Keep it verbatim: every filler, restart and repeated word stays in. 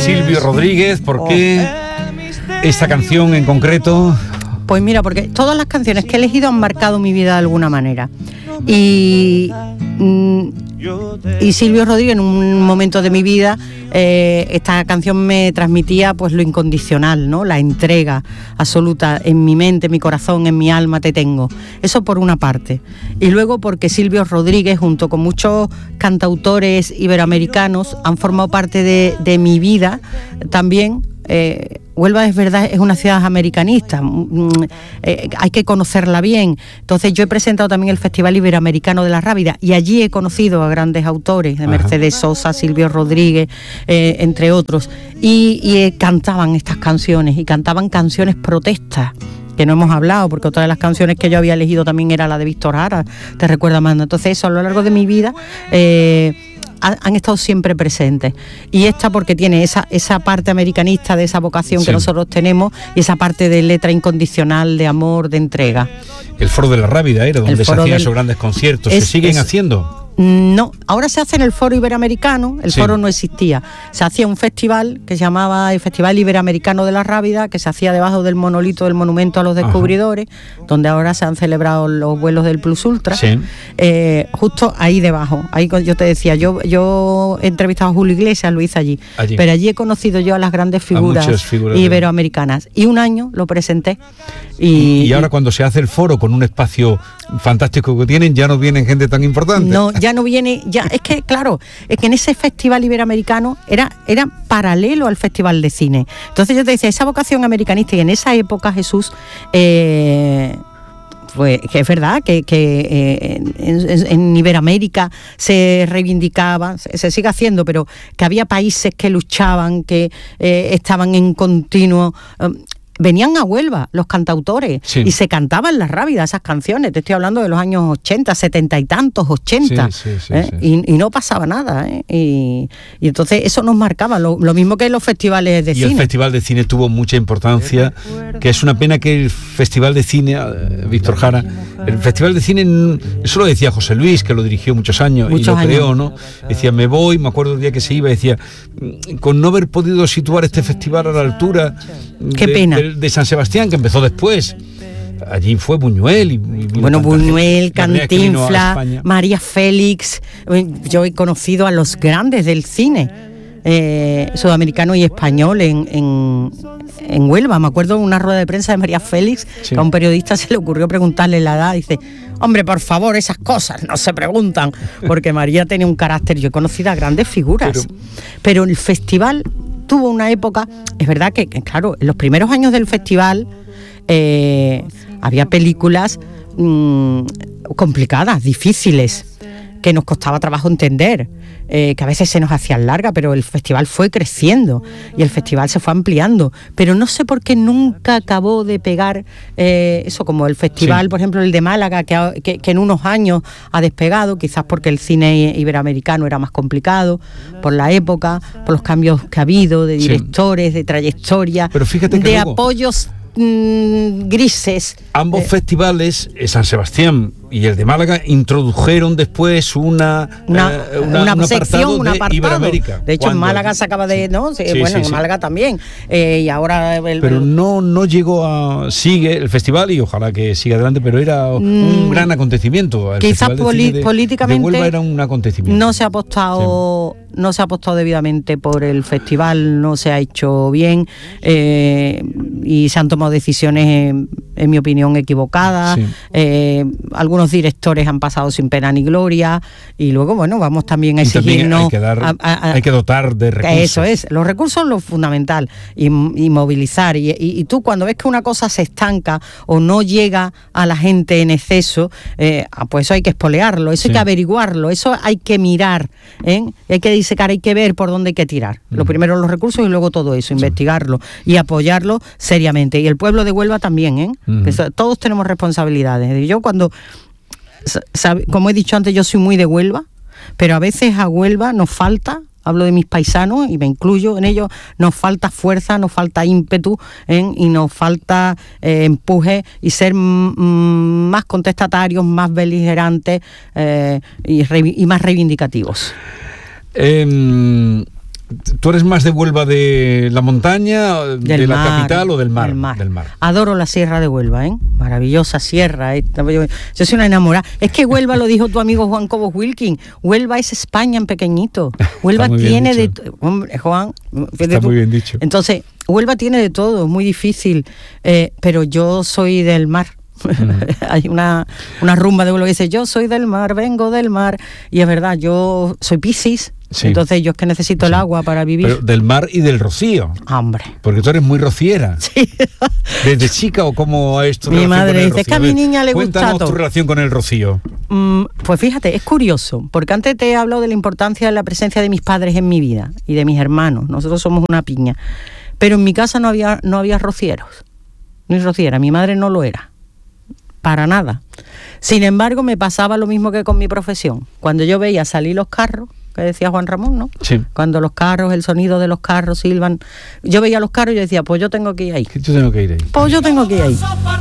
Silvio Rodríguez, ¿por qué esta canción en concreto? Pues mira, porque todas las canciones que he elegido han marcado mi vida de alguna manera. Y, y Silvio Rodríguez, en un momento de mi vida, eh, esta canción me transmitía pues lo incondicional, ¿no? La entrega absoluta. En mi mente, en mi corazón, en mi alma te tengo. Eso por una parte. Y luego porque Silvio Rodríguez, junto con muchos cantautores iberoamericanos, han formado parte de, de mi vida también. Eh, Huelva, es verdad, es una ciudad americanista, eh, hay que conocerla bien. Entonces yo he presentado también el Festival Iberoamericano de la Rábida y allí he conocido a grandes autores, de Mercedes Sosa, Silvio Rodríguez, eh, entre otros, y, y eh, cantaban estas canciones, y cantaban canciones protestas, que no hemos hablado, porque otra de las canciones que yo había elegido también era la de Víctor Jara, ¿te recuerdas, Amanda? Entonces eso, a lo largo de mi vida eh, han estado siempre presentes, y esta porque tiene esa, esa parte americanista de esa vocación, sí, que nosotros tenemos, y esa parte de letra incondicional, de amor, de entrega. El Foro de la Rábida era donde se hacían del... esos grandes conciertos. Es, ¿se siguen es... haciendo? No, ahora se hace en el Foro Iberoamericano, el sí. Foro no existía. Se hacía un festival que se llamaba el Festival Iberoamericano de la Rábida, que se hacía debajo del monolito del Monumento a los Descubridores, ajá, donde ahora se han celebrado los vuelos del Plus Ultra. Sí. Eh, justo ahí debajo, ahí yo te decía, yo, yo he entrevistado a Julio Iglesias, lo hice allí, allí, pero allí he conocido yo a las grandes figuras, figuras iberoamericanas, de... y un año lo presenté. Y, y, y ahora cuando se hace el foro con un espacio fantástico que tienen, ya no vienen gente tan importante. No, ya no viene, ya es que claro, es que en ese festival iberoamericano era, era paralelo al festival de cine. Entonces yo te decía, esa vocación americanista, y en esa época, Jesús, eh, pues que es verdad que, que eh, en, en Iberoamérica se reivindicaba, se, se sigue haciendo, pero que había países que luchaban, que eh, estaban en continuo... Um, venían a Huelva los cantautores, sí, y se cantaban las Rábidas, esas canciones. Te estoy hablando de los años ochenta, setenta y tantos, ochenta, sí, sí, sí, ¿eh? sí. Y, y no pasaba nada, ¿eh? y, y entonces eso nos marcaba, lo, lo mismo que los festivales de y cine. Y el Festival de Cine tuvo mucha importancia, que es una pena que el Festival de Cine, Víctor Jara, el Festival de Cine, eso lo decía José Luis, que lo dirigió muchos años, muchos y lo años. creó, ¿no? Decía, me voy, me acuerdo el día que se iba, decía, con no haber podido situar este festival a la altura... Qué de, pena. De, de San Sebastián, que empezó después. Allí fue Buñuel. Y, y bueno, Buñuel, Cantinflas, María Félix. Yo he conocido a los grandes del cine eh, sudamericano y español en, en, en Huelva. Me acuerdo de una rueda de prensa de María Félix, sí, que a un periodista se le ocurrió preguntarle la edad. Dice, hombre, por favor, esas cosas no se preguntan, porque María tenía un carácter. Yo he conocido a grandes figuras, pero, pero el festival tuvo una época, es verdad que, que claro, en los primeros años del festival eh, había películas mmm, complicadas, difíciles, que nos costaba trabajo entender, eh, que a veces se nos hacían largas, pero el festival fue creciendo y el festival se fue ampliando, pero no sé por qué nunca acabó de pegar eh, eso, como el festival, sí, por ejemplo, el de Málaga, que, que, que en unos años ha despegado, quizás porque el cine iberoamericano era más complicado, por la época, por los cambios que ha habido, de directores, sí, de trayectoria, pero fíjate que de luego... apoyos mmm, grises. Ambos eh, festivales, San Sebastián y el de Málaga, introdujeron después una una, eh, una, una, un sección, un apartado. De Iberoamérica. De hecho, en Málaga se acaba de, ¿no? Sí, sí, bueno, sí, en Málaga sí. también. Eh, y ahora el, pero no no llegó a sigue el festival y ojalá que siga adelante, pero era mm, un gran acontecimiento. El quizás poli, de, políticamente de Huelva era un acontecimiento. No se ha apostado, sí, no se ha apostado debidamente por el festival, no se ha hecho bien eh, y se han tomado decisiones, en, en mi opinión, equivocadas. Sí. Eh, algunos directores han pasado sin pena ni gloria y luego, bueno, vamos también a exigirnos... Hay que, dar, a, a, hay que dotar de recursos. Eso es, los recursos son lo fundamental y, y movilizar. Y, y, y tú cuando ves que una cosa se estanca o no llega a la gente en exceso, eh, pues eso hay que espolearlo, eso sí, hay que averiguarlo, eso hay que mirar, ¿eh? Hay que disecar, hay que ver por dónde hay que tirar. Mm. Lo primero los recursos y luego todo eso, sí, investigarlo y apoyarlo seriamente. Y el pueblo de Huelva también, ¿eh? Mm. Eso, todos tenemos responsabilidades. Yo cuando... Sabe, como he dicho antes, yo soy muy de Huelva, pero a veces a Huelva nos falta, hablo de mis paisanos y me incluyo en ellos, nos falta fuerza, nos falta ímpetu, ¿eh? Y nos falta eh, empuje y ser m- m- más contestatarios, más beligerantes eh, y, re- y más reivindicativos. Eh, ¿Tú eres más de Huelva de la montaña, del de mar, la capital o del mar? Del mar? Del mar. Adoro la sierra de Huelva, ¿eh? Maravillosa sierra. ¿eh? Yo, yo soy una enamorada. Es que Huelva, lo dijo tu amigo Juan Cobos Wilkin, Huelva es España en pequeñito. Huelva tiene de... Hombre, Juan... Está tú. muy bien dicho. Entonces, Huelva tiene de todo, es muy difícil, eh, pero yo soy del mar. Mm. Hay una, una rumba de Huelva que dice, yo soy del mar, vengo del mar. Y es verdad, yo soy Piscis. Sí. Entonces yo es que necesito sí. el agua para vivir. Pero del mar y del rocío. Hombre. Porque tú eres muy rociera. Sí. ¿Desde chica o cómo es tu Mi relación madre con el dice, rocío? es que a mi niña le gusta Cuéntanos todo. tu relación con el rocío. Mm, pues fíjate, es curioso, porque antes te he hablado de la importancia de la presencia de mis padres en mi vida y de mis hermanos. Nosotros somos una piña. Pero en mi casa no había, no había rocieros, ni rociera. Mi madre no lo era. Para nada. Sin embargo, me pasaba lo mismo que con mi profesión. Cuando yo veía salir los carros, que decía Juan Ramón, ¿no? Sí. Cuando los carros, el sonido de los carros silban, yo veía los carros y yo decía, pues yo tengo que ir ahí. Yo tengo que ir ahí. Pues yo tengo que ir ahí.